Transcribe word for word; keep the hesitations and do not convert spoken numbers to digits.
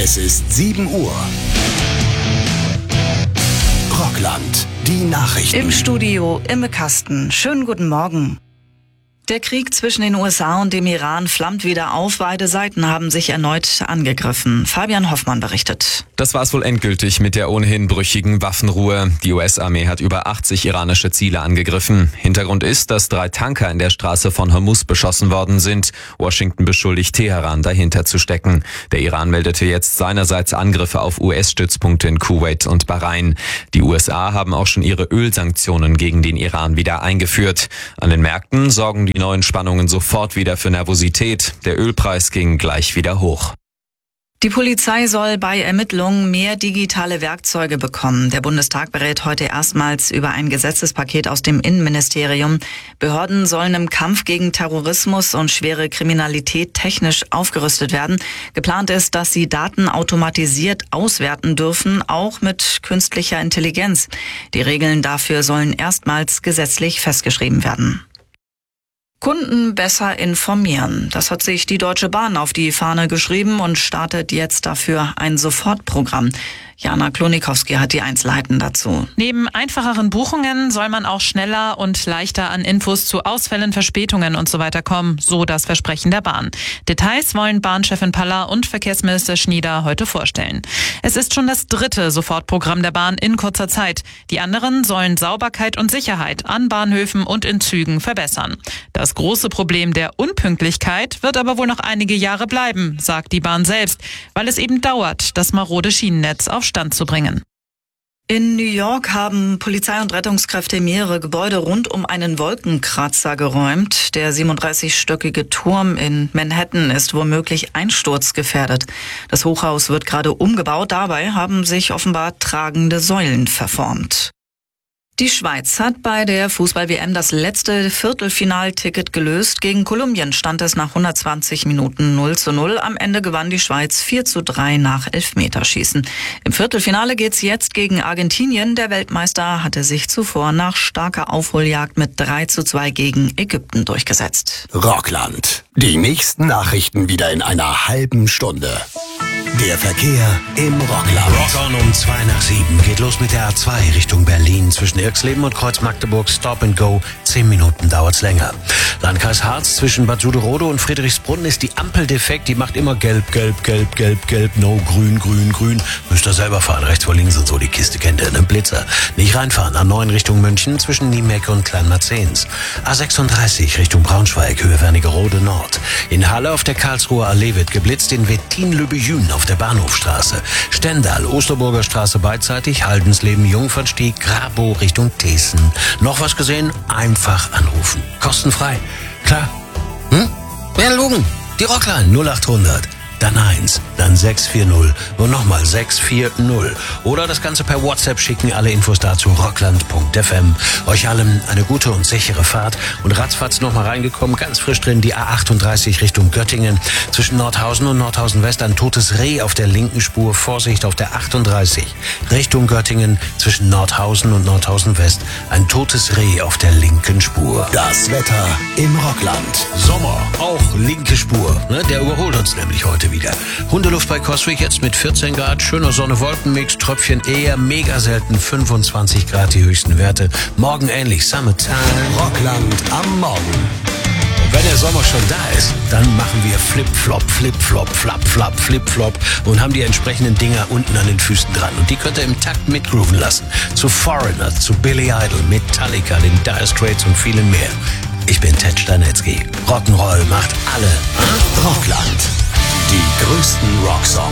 Es ist sieben Uhr. Rockland, die Nachrichten. Im Studio Imme Kasten. Schönen guten Morgen. Der Krieg zwischen den U S A und dem Iran flammt wieder auf. Beide Seiten haben sich erneut angegriffen. Fabian Hoffmann berichtet. Das war es wohl endgültig mit der ohnehin brüchigen Waffenruhe. Die U S-Armee hat über achtzig iranische Ziele angegriffen. Hintergrund ist, dass drei Tanker in der Straße von Hormuz beschossen worden sind. Washington beschuldigt Teheran, dahinter zu stecken. Der Iran meldete jetzt seinerseits Angriffe auf U S-Stützpunkte in Kuwait und Bahrain. Die U S A haben auch schon ihre Ölsanktionen gegen den Iran wieder eingeführt. An den Märkten sorgen die neuen Spannungen sofort wieder für Nervosität. Der Ölpreis ging gleich wieder hoch. Die Polizei soll bei Ermittlungen mehr digitale Werkzeuge bekommen. Der Bundestag berät heute erstmals über ein Gesetzespaket aus dem Innenministerium. Behörden sollen im Kampf gegen Terrorismus und schwere Kriminalität technisch aufgerüstet werden. Geplant ist, dass sie Daten automatisiert auswerten dürfen, auch mit künstlicher Intelligenz. Die Regeln dafür sollen erstmals gesetzlich festgeschrieben werden. Kunden besser informieren. Das hat sich die Deutsche Bahn auf die Fahne geschrieben und startet jetzt dafür ein Sofortprogramm. Jana Klonikowski hat die Einzelheiten dazu. Neben einfacheren Buchungen soll man auch schneller und leichter an Infos zu Ausfällen, Verspätungen und so weiter kommen, so das Versprechen der Bahn. Details wollen Bahnchefin Paller und Verkehrsminister Schnieder heute vorstellen. Es ist schon das dritte Sofortprogramm der Bahn in kurzer Zeit. Die anderen sollen Sauberkeit und Sicherheit an Bahnhöfen und in Zügen verbessern. Das große Problem der Unpünktlichkeit wird aber wohl noch einige Jahre bleiben, sagt die Bahn selbst, weil es eben dauert, das marode Schienennetz auf Stand zu bringen. In New York haben Polizei und Rettungskräfte mehrere Gebäude rund um einen Wolkenkratzer geräumt. Der siebenunddreißigstöckige Turm in Manhattan ist womöglich einsturzgefährdet. Das Hochhaus wird gerade umgebaut. Dabei haben sich offenbar tragende Säulen verformt. Die Schweiz hat bei der Fußball-W M das letzte Viertelfinalticket gelöst. Gegen Kolumbien stand es nach hundertzwanzig Minuten null zu null. Am Ende gewann die Schweiz vier zu drei nach Elfmeterschießen. Im Viertelfinale geht's jetzt gegen Argentinien. Der Weltmeister hatte sich zuvor nach starker Aufholjagd mit drei zu zwei gegen Ägypten durchgesetzt. Rockland, die nächsten Nachrichten wieder in einer halben Stunde. Der Verkehr im Rockland. Rock on um zwei nach sieben. Geht los mit der A zwei Richtung Berlin. Zwischen Irxleben und Kreuz Magdeburg Stop and Go. Zehn Minuten dauert's länger. Landkreis Harz zwischen Bad Suderode und Friedrichsbrunn ist die Ampel defekt. Die macht immer gelb, gelb, gelb, gelb, gelb. No, grün, grün, grün. Müsst ihr selber fahren. Rechts vor links und so. Die Kiste kennt ihr. Einen Blitzer. Nicht reinfahren. A neun Richtung München zwischen Niemek und Kleinmarzens. A sechsunddreißig Richtung Braunschweig. Höhe Wernigerode Nord. In Halle auf der Karlsruher Allee wird geblitzt. In Wettin-Lübbejün auf der Bahnhofstraße. Stendal, Osterburger Straße beidseitig, Haldensleben, Jungfernstieg, Grabow Richtung Thesen. Noch was gesehen? Einfach anrufen. Kostenfrei. Klar. Hm? Wer logen? Die Rockline null achthundert. Dann eins, dann sechs vier null und nochmal sechs vier null. Oder das Ganze per WhatsApp schicken, alle Infos dazu rockland punkt f m. Euch allen eine gute und sichere Fahrt und ratzfatz nochmal reingekommen, ganz frisch drin, die A achtunddreißig Richtung Göttingen. Zwischen Nordhausen und Nordhausen West ein totes Reh auf der linken Spur, Vorsicht auf der achtunddreißig. Richtung Göttingen zwischen Nordhausen und Nordhausen West ein totes Reh auf der linken Spur. Das Wetter im Rockland. Sommer, auch linke Spur, ne? Der überholt uns nämlich heute wieder. Hundeluft bei Coswig jetzt mit vierzehn Grad, schöner Sonne-Wolkenmix, Tröpfchen eher, mega selten fünfundzwanzig Grad die höchsten Werte. Morgen ähnlich, Summertime. Rockland am Morgen. Und wenn der Sommer schon da ist, dann machen wir Flip-Flop, Flip-Flop, Flap-Flap, Flip-Flop und haben die entsprechenden Dinger unten an den Füßen dran. Und die könnt ihr im Takt mitgrooven lassen. Zu Foreigner, zu Billy Idol, Metallica, den Dire Straits und vielen mehr. Ich bin Ted Stanetzky. Rock'n'Roll macht alle. Rockland. Die größten Rocksongs.